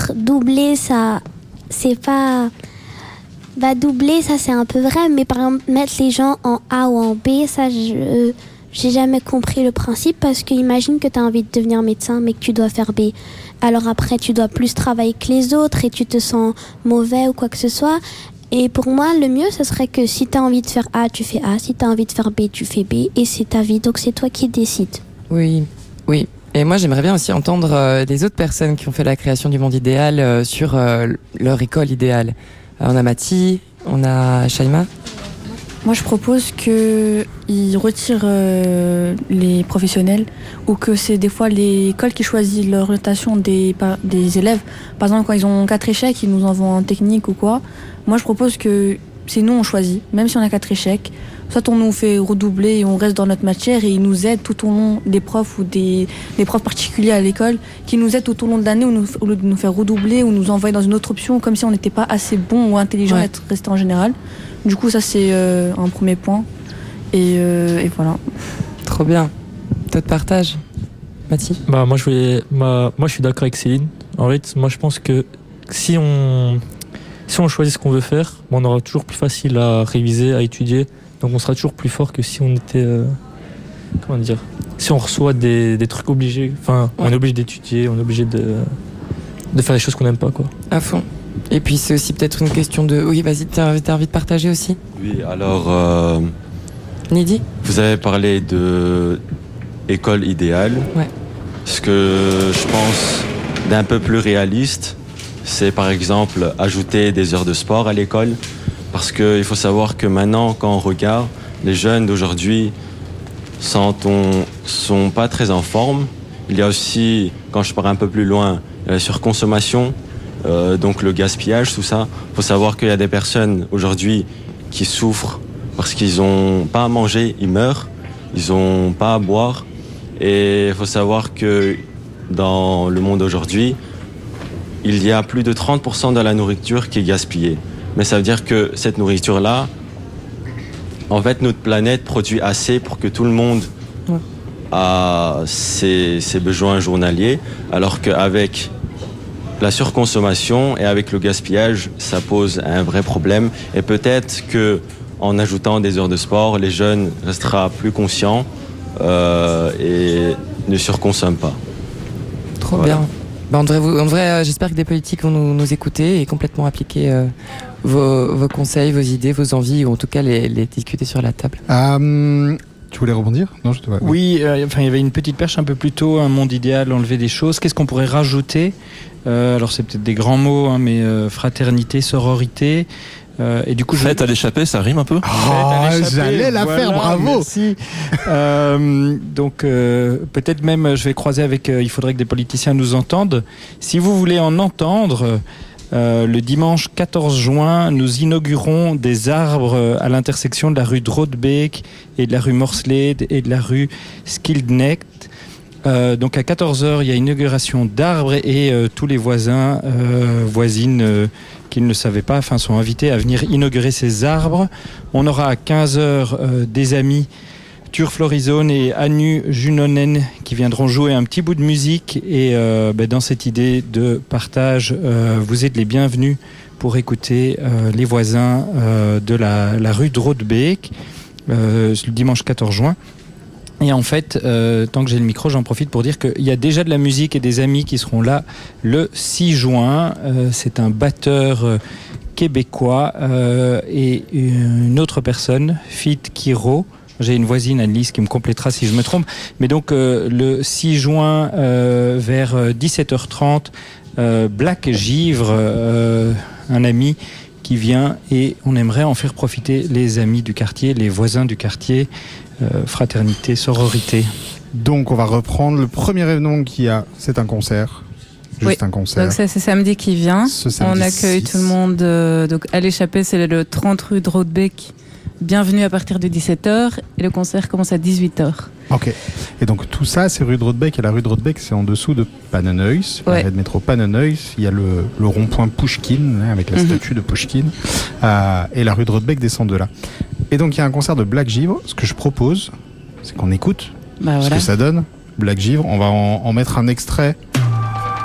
contre, doubler, ça, c'est pas... Bah, doubler, ça, c'est un peu vrai, mais par exemple, mettre les gens en A ou en B, ça, j'ai jamais compris le principe, parce que imagine que tu as envie de devenir médecin, mais que tu dois faire B. Alors après, tu dois plus travailler que les autres et tu te sens mauvais ou quoi que ce soit. Et pour moi, le mieux, ce serait que si tu as envie de faire A, tu fais A. Si tu as envie de faire B, tu fais B. Et c'est ta vie, donc c'est toi qui décides. Oui. Et moi, j'aimerais bien aussi entendre des autres personnes qui ont fait la création du monde idéal sur leur école idéale. On a Mathie, on a Shaima. Moi, je propose qu'ils retirent les professionnels, ou que c'est des fois l'école qui choisit l'orientation des élèves. Par exemple, quand ils ont 4 échecs, ils nous envoient en technique ou quoi. Moi, je propose que c'est nous, on choisit, même si on a 4 échecs. Soit on nous fait redoubler et on reste dans notre matière, et ils nous aident tout au long, des profs ou des profs particuliers à l'école, qui nous aident tout au long de l'année, au lieu de nous faire redoubler ou nous envoyer dans une autre option, comme si on n'était pas assez bon ou intelligent à être resté en général. Du coup, ça, c'est un premier point. Et voilà. Trop bien. Toi de partage, Mathie? Moi, je suis d'accord avec Céline. En fait, moi, je pense que si on choisit ce qu'on veut faire, on aura toujours plus facile à réviser, à étudier. Donc, on sera toujours plus fort que si on était... si on reçoit des trucs obligés. Enfin, on est obligé d'étudier, on est obligé de faire des choses qu'on n'aime pas, quoi. À fond. Et puis c'est aussi peut-être une question de... Oui, vas-y, t'as envie de partager aussi? Oui, alors... Nidi? Vous avez parlé de école idéale. Ouais. Ce que je pense d'un peu plus réaliste, c'est par exemple ajouter des heures de sport à l'école. Parce qu'il faut savoir que maintenant, quand on regarde, les jeunes d'aujourd'hui sont pas très en forme. Il y a aussi, quand je pars un peu plus loin, la surconsommation. Donc le gaspillage, tout ça. Il faut savoir qu'il y a des personnes aujourd'hui qui souffrent parce qu'ils n'ont pas à manger, ils meurent, ils n'ont pas à boire. Et il faut savoir que dans le monde aujourd'hui, il y a plus de 30% de la nourriture qui est gaspillée. Mais ça veut dire que cette nourriture-là, en fait, notre planète produit assez pour que tout le monde a ses besoins journaliers, alors qu'avec la surconsommation et avec le gaspillage, ça pose un vrai problème. Et peut-être qu'en ajoutant des heures de sport, les jeunes resteront plus conscients et ne surconsomment pas. Trop bien. On devrait, j'espère que des politiques vont nous écouter et complètement appliquer vos conseils, vos idées, vos envies, ou en tout cas les discuter sur la table. Tu voulais rebondir? Non, je te vois. Oui, il y avait une petite perche un peu plus tôt, un monde idéal, enlever des choses. Qu'est-ce qu'on pourrait rajouter? Alors c'est peut-être des grands mots, hein, mais fraternité, sororité. Et du coup, fête à l'échappée, ça rime un peu. J'allais la faire, bravo. Merci. Donc peut-être même, je vais croiser avec. Il faudrait que des politiciens nous entendent. Si vous voulez en entendre. Le dimanche 14 juin, nous inaugurons des arbres à l'intersection de la rue Droodbeek et de la rue Morslade et de la rue Skildnecht. Donc à 14h, il y a une inauguration d'arbres et tous les voisins, voisines qui ne le savaient pas, sont invités à venir inaugurer ces arbres. On aura à 15h des amis Tur Florizone et Anu Junonen qui viendront jouer un petit bout de musique et dans cette idée de partage, vous êtes les bienvenus pour écouter les voisins de la rue Droodbeek le dimanche 14 juin. Et en fait, tant que j'ai le micro, j'en profite pour dire qu'il y a déjà de la musique et des amis qui seront là le 6 juin. C'est un batteur québécois et une autre personne, Fit Kiro. J'ai une voisine, Annelise, qui me complétera si je me trompe. Mais donc, le 6 juin, vers 17h30, Black Givre, un ami qui vient, et on aimerait en faire profiter les amis du quartier, les voisins du quartier, fraternité, sororité. Donc, on va reprendre le premier événement qu'il y a, c'est un concert. Juste un concert. Donc ça, c'est samedi qui vient. On accueille tout le monde. Donc à l'échappée, c'est le 30 rue Droodbeek. Bienvenue à partir de 17h et le concert commence à 18h. Ok. Et donc tout ça, c'est rue Droodbeek. Et la rue Droodbeek, c'est en dessous de Pannenhuis, l'arrêt de métro Pannenhuis. Il y a le rond-point Pouchkine, avec la statue de Pouchkine. Et la rue Droodbeek descend de là. Et donc il y a un concert de Black Givre. Ce que je propose, c'est qu'on écoute ce que ça donne. Black Givre, on va en mettre un extrait